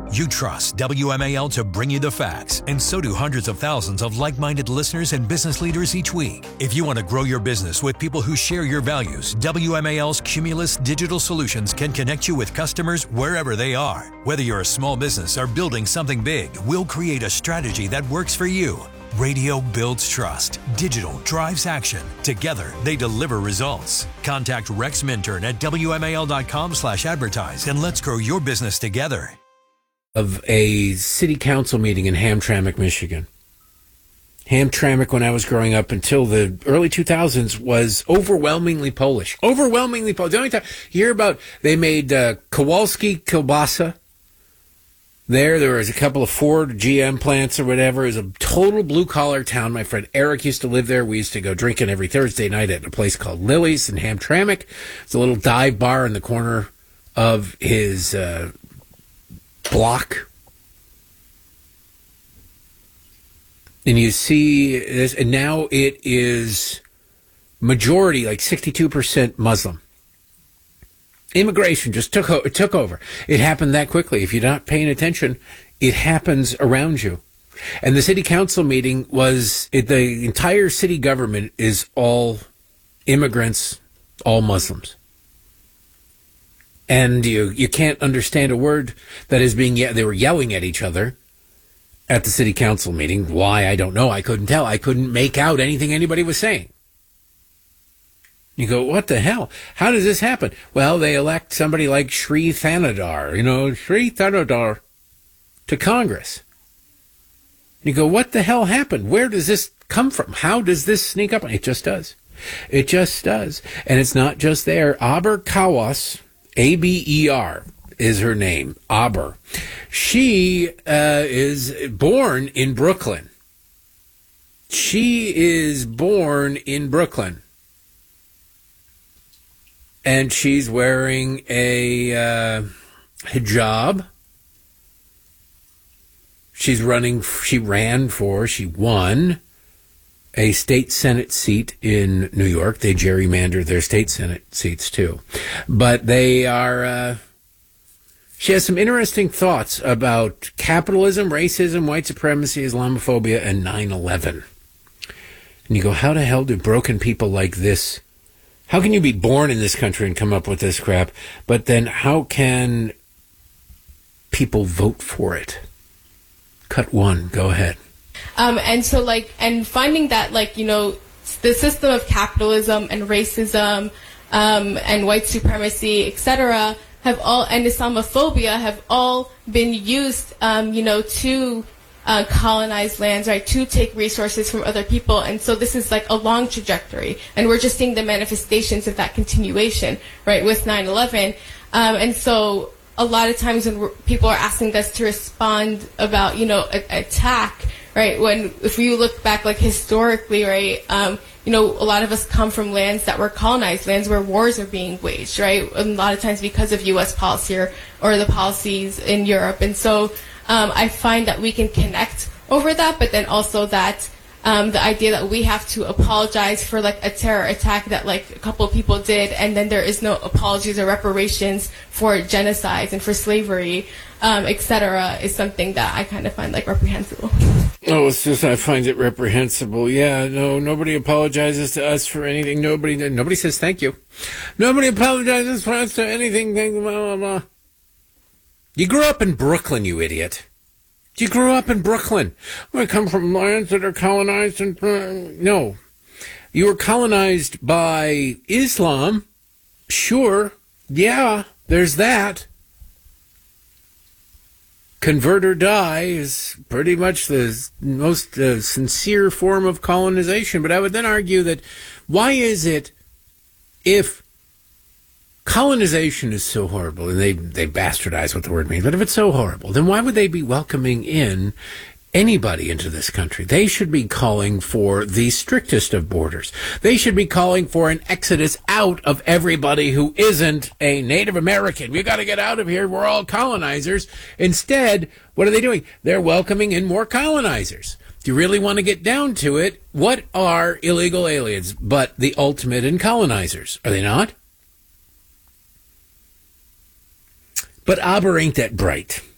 You trust WMAL to bring you the facts, and so do hundreds of thousands of like-minded listeners and business leaders each week. If you want to grow your business with people who share your values, WMAL's Cumulus Digital Solutions can connect you with customers wherever they are. Whether you're a small business or building something big, we'll create a strategy that works for you. Radio builds trust. Digital drives action. Together, they deliver results. Contact Rex Minturn at WMAL.com/advertise and let's grow your business together. Of a city council meeting in Hamtramck, Michigan. Hamtramck, when I was growing up until the early 2000s, was overwhelmingly Polish. Overwhelmingly Polish. The only time you hear about, they made Kowalski kielbasa. There was a couple of Ford GM plants or whatever. It was a total blue-collar town. My friend Eric used to live there. We used to go drinking every Thursday night at a place called Lily's in Hamtramck. It's a little dive bar in the corner of his block. And you see this, and now it is majority, like 62% Muslim. Immigration just took over. It happened that quickly. If you're not paying attention, it happens around you. And the city council meeting the entire city government is all immigrants, all Muslims. And you can't understand a word that is being, they were yelling at each other at the city council meeting. Why, I don't know. I couldn't tell. I couldn't make out anything anybody was saying. You go, what the hell? How does this happen? Well, they elect somebody like Sri Thanadar, to Congress. You go, what the hell happened? Where does this come from? How does this sneak up? It just does. It just does. And it's not just there. Aber Kawas, Aber is her name. Aber. She is born in Brooklyn. She is born in Brooklyn. And she's wearing a hijab. She won a state Senate seat in New York. They gerrymandered their state Senate seats, too. But they are... she has some interesting thoughts about capitalism, racism, white supremacy, Islamophobia, and 9/11. And you go, how the hell do broken people like this... How can you be born in this country and come up with this crap? But then how can people vote for it? Cut one. Go ahead. And finding that, the system of capitalism and racism and white supremacy, etc., and Islamophobia have all been used, to colonize lands, right, to take resources from other people. And so this is like a long trajectory. And we're just seeing the manifestations of that continuation, right, with 9/11. And so a lot of times when people are asking us to respond about, attack, right, if you look back, historically, right, a lot of us come from lands that were colonized, lands where wars are being waged, right, and a lot of times because of U.S. policy or the policies in Europe. And so I find that we can connect over that, but then also that the idea that we have to apologize for a terror attack that a couple of people did, and then there is no apologies or reparations for genocides and for slavery, etc., is something that I kind of find reprehensible. Oh, it's just I find it reprehensible. Yeah, no, nobody apologizes to us for anything. Nobody says thank you. Nobody apologizes for us for anything. Blah, blah, blah. You grew up in Brooklyn, you idiot. You grew up in Brooklyn. I come from lands that are colonized. No. You were colonized by Islam. Sure. Yeah, there's that. Convert or die is pretty much the most sincere form of colonization. But I would then argue that why is it if colonization is so horrible, and they bastardize what the word means, but if it's so horrible, then why would they be welcoming in anybody into this country? They should be calling for the strictest of borders. They should be calling for an exodus out of everybody who isn't a Native American. We got to get out of here. We're all colonizers. Instead, what are they doing? They're welcoming in more colonizers. Do you really want to get down to it? What are illegal aliens but the ultimate in colonizers? Are they not? But Aber ain't that bright.